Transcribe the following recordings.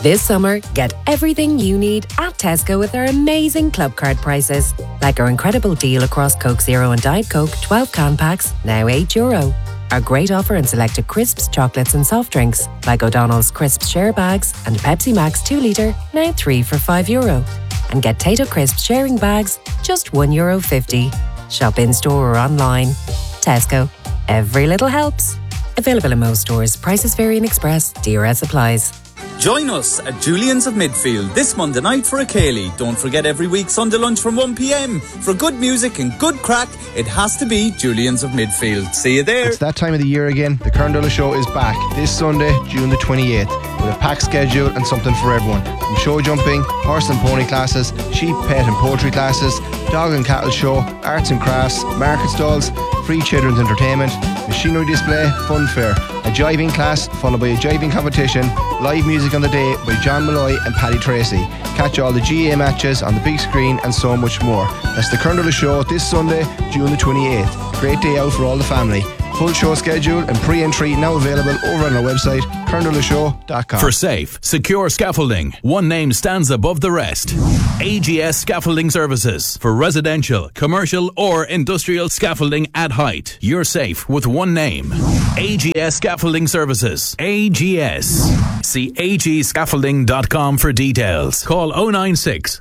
This summer, get everything you need at Tesco with our amazing club card prices. Like our incredible deal across Coke Zero and Diet Coke 12 can packs, now €8. Our great offer on selected crisps, chocolates and soft drinks, like O'Donnell's Crisps Share Bags and Pepsi Max 2 litre, now 3 for €5. And get Tato Crisps sharing bags, just €1.50. Shop in-store or online. Tesco. Every little helps. Available in most stores. Prices vary in Express. DRS applies. Join us at Julian's of Midfield this Monday night for a Ceilidh. Don't forget every week Sunday lunch from 1pm. For good music and good crack, it has to be Julian's of Midfield. See you there. It's that time of the year again. The Kerndola Show is back this Sunday, June the 28th, with a packed schedule and something for everyone. From show jumping, horse and pony classes, sheep, pet and poultry classes, dog and cattle show, arts and crafts, market stalls, free children's entertainment, machinery display, fun fair, a jiving class followed by a jiving competition, live music on the day by John Malloy and Paddy Tracy. Catch all the GA matches on the big screen and so much more. That's the Kerndola Show this Sunday, June the 28th. Great day out for all the family. Full show schedule and pre-entry now available over on our website, kerndolashow.com. For safe, secure scaffolding, one name stands above the rest. AGS Scaffolding Services. For residential, commercial or industrial scaffolding at height. You're safe with one name. AGS Scaffolding Services. AGS. See agscaffolding.com for details. Call 096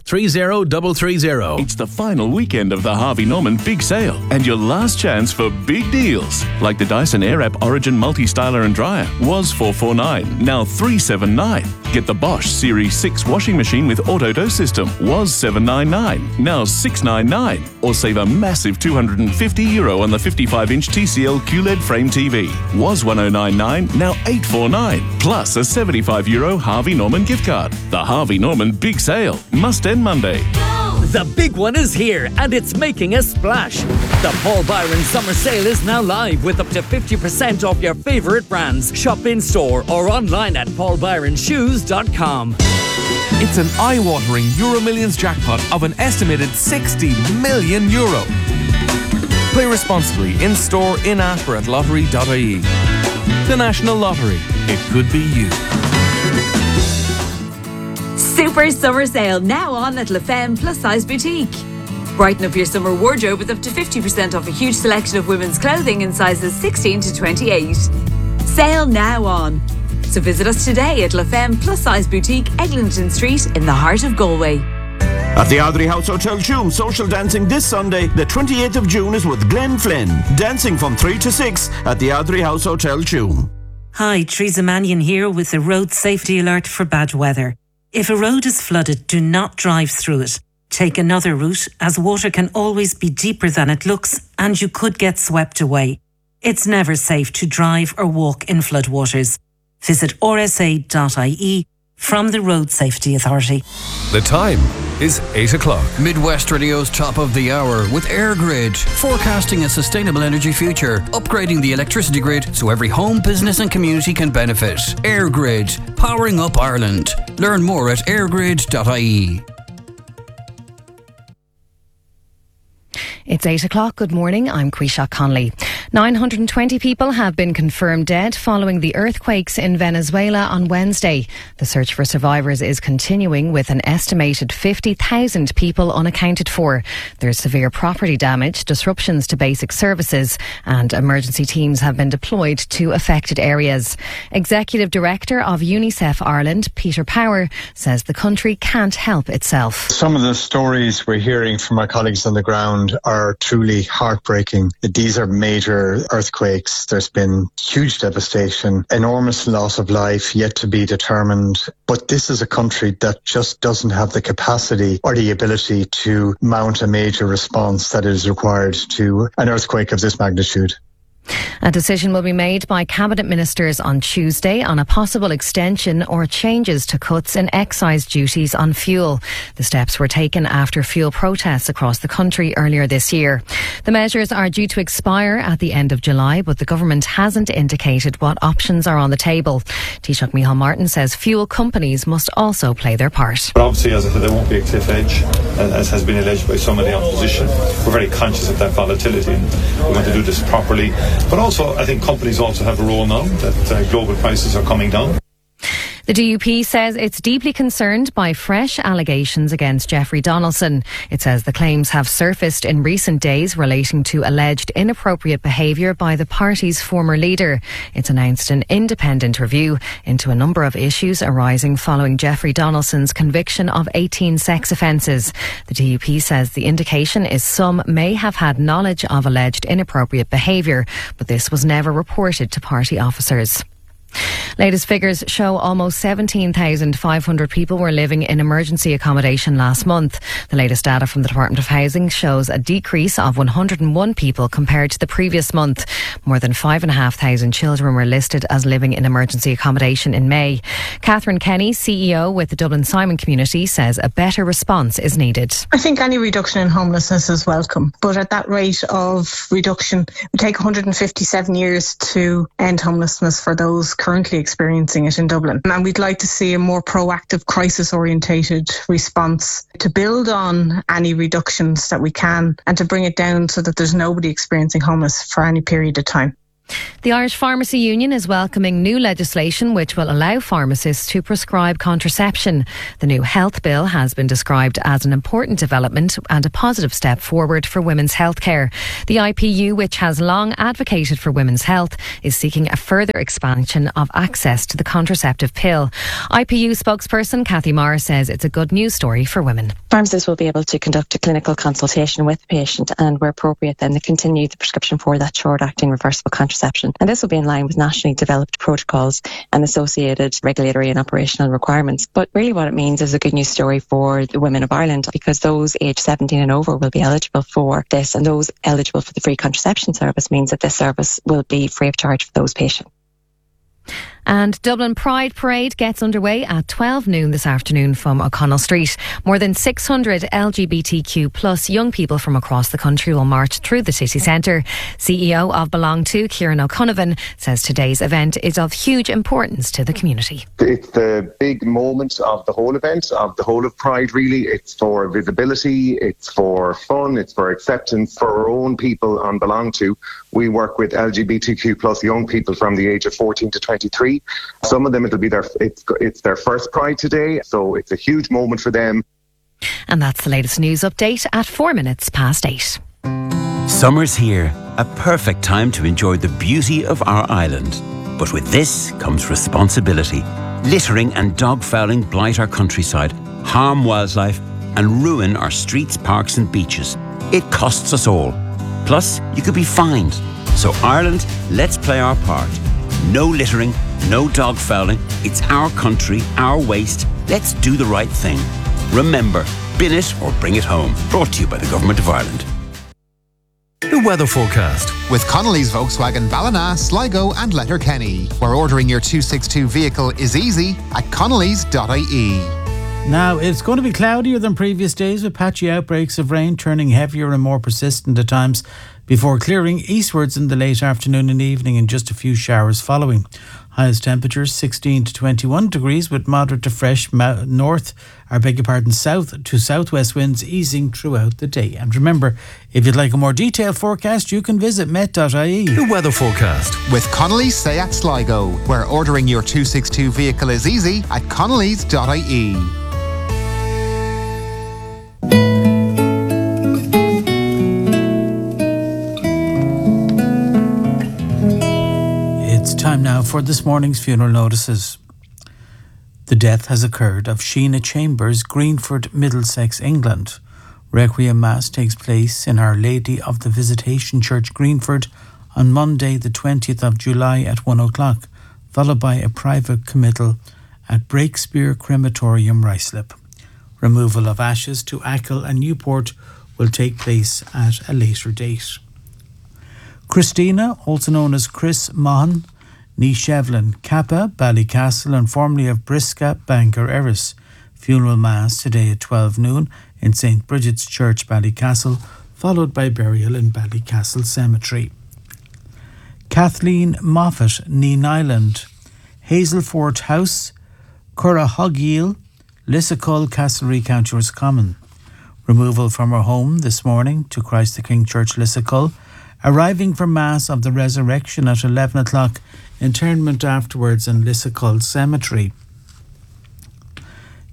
30330. It's the final weekend of the Harvey Norman Big Sale and your last chance for big deals. Like the Dyson Airwrap Origin Multi-Styler and Dryer was $449, now $379. Get the Bosch Series 6 washing machine with auto dose system was $799, now $699. Or save a massive €250 on the 55-inch TCL QLED frame TV. Was $1099, now $849. Plus a €75 Harvey Norman gift card. The Harvey Norman Big Sale must end Monday. The big one is here and it's making a splash. The Paul Byron Summer Sale is now live with up to 50% off your favourite brands. Shop in store or online at paulbyronshoes.com. It's an eye-watering Euro Millions jackpot of an estimated €60 million. Play responsibly in store, in-app or at lottery.ie. The National Lottery. It could be you. Super Summer Sale now on at La Femme Plus Size Boutique. Brighten up your summer wardrobe with up to 50% off a huge selection of women's clothing in sizes 16 to 28. Sale now on. So visit us today at La Femme Plus Size Boutique, Eglinton Street in the heart of Galway. At the Ardrey House Hotel Tuam, social dancing this Sunday, the 28th of June, is with Glenn Flynn. Dancing from 3 to 6 at the Ardrey House Hotel Tuam. Hi, Teresa Mannion here with a road safety alert for bad weather. If a road is flooded, do not drive through it. Take another route, as water can always be deeper than it looks and you could get swept away. It's never safe to drive or walk in floodwaters. Visit rsa.ie from the Road Safety Authority. The time is 8 o'clock. Midwest Radio's top of the hour with AirGrid, forecasting a sustainable energy future, upgrading the electricity grid so every home, business and community can benefit. AirGrid, powering up Ireland. Learn more at airgrid.ie. It's 8 o'clock. Good morning. I'm Quisha Conley. 920 people have been confirmed dead following the earthquakes in Venezuela on Wednesday. The search for survivors is continuing with an estimated 50,000 people unaccounted for. There's severe property damage, disruptions to basic services, and emergency teams have been deployed to affected areas. Executive Director of UNICEF Ireland, Peter Power, says the country can't help itself. Some of the stories we're hearing from our colleagues on the ground are truly heartbreaking. These are major earthquakes. There's been huge devastation, enormous loss of life yet to be determined. But this is a country that just doesn't have the capacity or the ability to mount a major response that is required to an earthquake of this magnitude. A decision will be made by Cabinet Ministers on Tuesday on a possible extension or changes to cuts in excise duties on fuel. The steps were taken after fuel protests across the country earlier this year. The measures are due to expire at the end of July, but the government hasn't indicated what options are on the table. Taoiseach Micheál Martin says fuel companies must also play their part. But obviously, as I said, there won't be a cliff edge, as has been alleged by some of the opposition. We're very conscious of that volatility and we want to do this properly. But also, I think companies also have a role now that global prices are coming down. The DUP says it's deeply concerned by fresh allegations against Jeffrey Donaldson. It says the claims have surfaced in recent days relating to alleged inappropriate behaviour by the party's former leader. It's announced an independent review into a number of issues arising following Jeffrey Donaldson's conviction of 18 sex offences. The DUP says the indication is some may have had knowledge of alleged inappropriate behaviour, but this was never reported to party officers. Latest figures show almost 17,500 people were living in emergency accommodation last month. The latest data from the Department of Housing shows a decrease of 101 people compared to the previous month. More than 5,500 children were listed as living in emergency accommodation in May. Catherine Kenny, CEO with the Dublin Simon community, says a better response is needed. I think any reduction in homelessness is welcome, but at that rate of reduction, it would take 157 years to end homelessness for those currently experiencing it in Dublin. And we'd like to see a more proactive, crisis-orientated response to build on any reductions that we can and to bring it down so that there's nobody experiencing homeless for any period of time. The Irish Pharmacy Union is welcoming new legislation which will allow pharmacists to prescribe contraception. The new health bill has been described as an important development and a positive step forward for women's healthcare. The IPU, which has long advocated for women's health, is seeking a further expansion of access to the contraceptive pill. IPU spokesperson Cathy Marr says it's a good news story for women. Pharmacists will be able to conduct a clinical consultation with the patient and, where appropriate, then continue the prescription for that short-acting reversible contraception. And this will be in line with nationally developed protocols and associated regulatory and operational requirements. But really what it means is a good news story for the women of Ireland, because those aged 17 and over will be eligible for this, and those eligible for the free contraception service means that this service will be free of charge for those patients. And Dublin Pride Parade gets underway at 12 noon this afternoon from O'Connell Street. More than 600 LGBTQ plus young people from across the country will march through the city centre. CEO of Belong To, Kieran O'Connell, says today's event is of huge importance to the community. It's the big moment of the whole event, of the whole of Pride really. It's for visibility, it's for fun, it's for acceptance for our own people on Belong To. We work with LGBTQ plus young people from the age of 14 to 23. Some of them, it'll be it's their first Pride today, so it's a huge moment for them. And that's the latest news update at 4 minutes past 8. Summer's here, a perfect time to enjoy the beauty of our island. But with this comes responsibility. Littering and dog fouling blight our countryside, harm wildlife and ruin our streets, parks and beaches. It costs us all. Plus, you could be fined. So Ireland, let's play our part. No littering, no dog fouling. It's our country, our waste. Let's do the right thing. Remember, bin it or bring it home. Brought to you by the Government of Ireland. The weather forecast with Connolly's Volkswagen Ballina, Sligo and Letterkenny, where ordering your 262 vehicle is easy at connellys.ie. Now, it's going to be cloudier than previous days with patchy outbreaks of rain turning heavier and more persistent at times before clearing eastwards in the late afternoon and evening and just a few showers following. Highest temperatures 16 to 21 degrees with moderate to fresh south to southwest winds easing throughout the day. And remember, if you'd like a more detailed forecast, you can visit met.ie. The weather forecast with Connolly's Seat Sligo, where ordering your 262 vehicle is easy at connellys.ie. It's time now for this morning's funeral notices. The death has occurred of Sheena Chambers, Greenford, Middlesex, England. Requiem Mass takes place in Our Lady of the Visitation Church, Greenford, on Monday the 20th of July at 1 o'clock, followed by a private committal at Breakspear Crematorium, Ruislip. Removal of ashes to Achill and Newport will take place at a later date. Christina, also known as Chris Mahan, ní Shevlin, Kappa, Ballycastle and formerly of Brisca, Bangor, Erris. Funeral Mass today at 12 noon in St. Bridget's Church, Ballycastle, followed by burial in Ballycastle Cemetery. Kathleen Moffat, ní Nyland, Hazelfort House, Currahoggiel, Lissacull, Castlereagh, County Roscommon. Removal from her home this morning to Christ the King Church, Lissacull. Arriving for Mass of the Resurrection at 11 o'clock, interment afterwards in Lissacull Cemetery.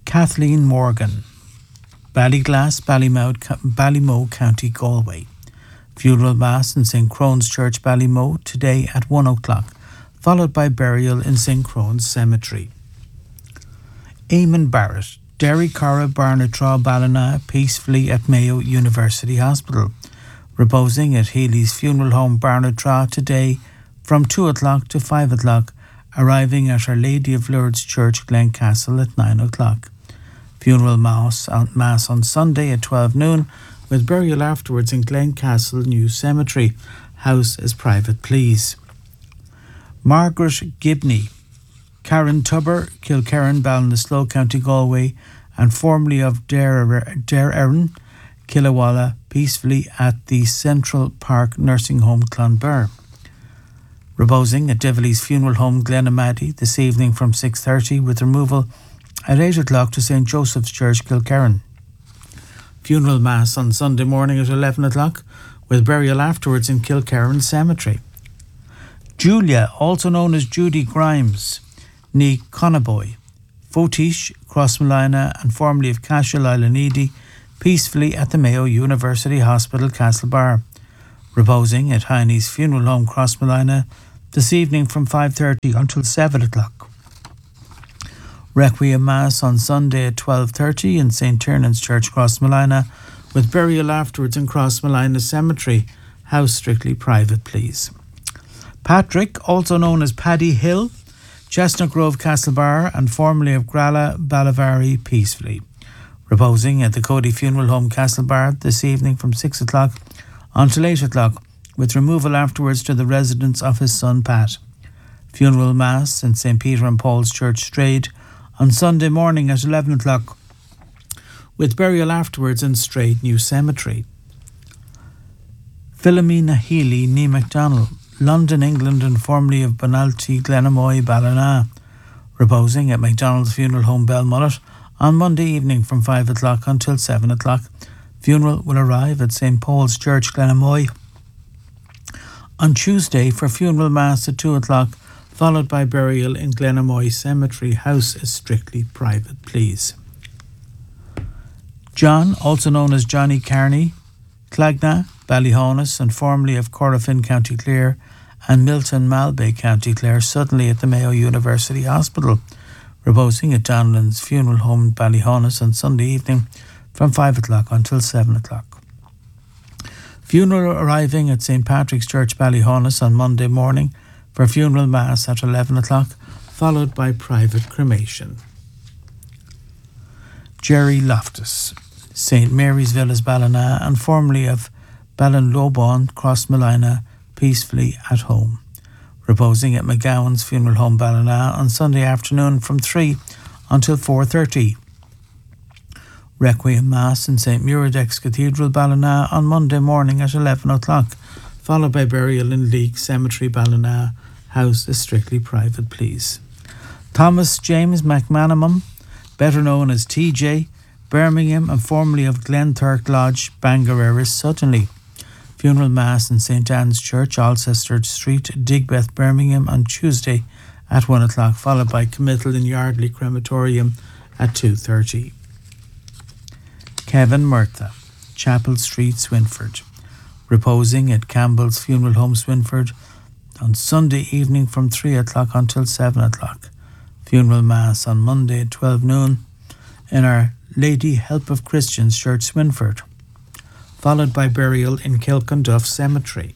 Kathleen Morgan, Ballyglass, Ballymoe, County Galway. Funeral Mass in St. Crone's Church, Ballymoe, today at 1 o'clock, followed by burial in St. Crone's Cemetery. Eamon Barrett, Derry Cara Barnatraw Ballina, peacefully at Mayo University Hospital, reposing at Healy's Funeral Home Barnatraw today from 2 o'clock to 5 o'clock, arriving at Our Lady of Lourdes Church, Glencastle at 9 o'clock. Funeral Mass on Sunday at 12 noon, with burial afterwards in Glencastle New Cemetery. House is private, please. Margaret Gibney, Karen Tubber, Kilkerran, Ballinasloe, County Galway, and formerly of Dare Erin, Killawalla, peacefully at the Central Park Nursing Home, Clonbur. Reposing at Devilies Funeral Home, Glenamaddy, this evening from 6:30, with removal at 8 o'clock to St. Joseph's Church, Kilkerran. Funeral Mass on Sunday morning at 11 o'clock, with burial afterwards in Kilkerran Cemetery. Julia, also known as Judy Grimes, ní Conaboy, Fotish, Crossmolina, and formerly of Cashel, Islanidi, peacefully at the Mayo University Hospital, Castlebar. Reposing at Heine's Funeral Home, Crossmolina, this evening from 5:30 until 7 o'clock. Requiem Mass on Sunday at 12:30 in St. Tiernan's Church, Crossmolina, with burial afterwards in Crossmolina Cemetery. House strictly private, please. Patrick, also known as Paddy Hill, Chestnut Grove, Castlebar, and formerly of Gralla, Ballavary, peacefully. Reposing at the Cody Funeral Home, Castlebar, this evening from 6 o'clock until 8 o'clock, with removal afterwards to the residence of his son Pat. Funeral Mass in St. Peter and Paul's Church, Strayed, on Sunday morning at 11 o'clock, with burial afterwards in Strayed New Cemetery. Philomena Healy, ní MacDonald, London, England, and formerly of Bonalty, Glenamoy, Ballina, reposing at MacDonald's Funeral Home, Belmullet, on Monday evening from 5 o'clock until 7 o'clock. Funeral will arrive at St. Paul's Church, Glenamoy, on Tuesday for funeral mass at 2 o'clock, followed by burial in Glenamoy Cemetery. House is strictly private, please. John, also known as Johnny Carney, Clagna, Ballyhonus, and formerly of Corofin, County Clare, and Milton, Malbay, County Clare, suddenly at the Mayo University Hospital, reposing at Donlan's Funeral Home in Ballyhonus on Sunday evening from 5 o'clock until 7 o'clock. Funeral arriving at St. Patrick's Church, Ballyhonus on Monday morning for funeral mass at 11 o'clock, followed by private cremation. Jerry Loftus, St. Mary's Villas, Ballina, and formerly of Ballinlobon, Crossmolina, peacefully at home. Reposing at McGowan's Funeral Home, Ballina, on Sunday afternoon from 3 until 4:30. Requiem Mass in St. Muradec's Cathedral, Ballina, on Monday morning at 11 o'clock, followed by burial in Leek Cemetery, Ballina. House is strictly private, please. Thomas James McManamum, better known as TJ, Birmingham, and formerly of Glenthurk Lodge, Bangareris, Suttonley. Funeral Mass in St. Anne's Church, Alcester Street, Digbeth, Birmingham, on Tuesday at 1 o'clock, followed by committal in Yardley Crematorium at 2:30. Kevin Murtha, Chapel Street, Swinford, reposing at Campbell's Funeral Home, Swinford, on Sunday evening from 3 o'clock until 7 o'clock. Funeral Mass on Monday at 12 noon in Our Lady Help of Christians Church, Swinford, followed by burial in Kilconduff Cemetery.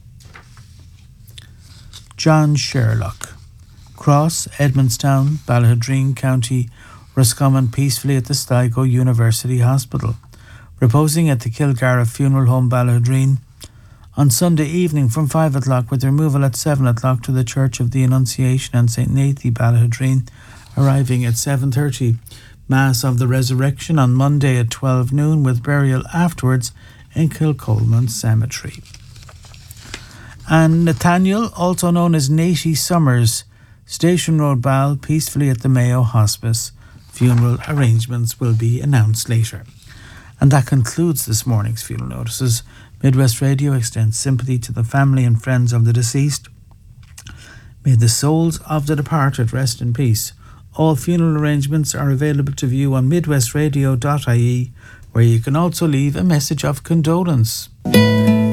John Sherlock, Cross, Edmondstown, Ballahadreen, County Roscommon, peacefully at the Sligo University Hospital, reposing at the Kilgarra Funeral Home, Ballahadreen, on Sunday evening from 5 o'clock, with removal at 7 o'clock to the Church of the Annunciation and St. Nathy, Ballahadreen, arriving at 7:30. Mass of the Resurrection on Monday at 12 noon, with burial afterwards in Kilcolman Cemetery. And Nathaniel, also known as Natey Summers, Station Road, Ball, peacefully at the Mayo Hospice. Funeral arrangements will be announced later. And that concludes this morning's funeral notices. Midwest Radio extends sympathy to the family and friends of the deceased. May the souls of the departed rest in peace. All funeral arrangements are available to view on midwestradio.ie, where you can also leave a message of condolence.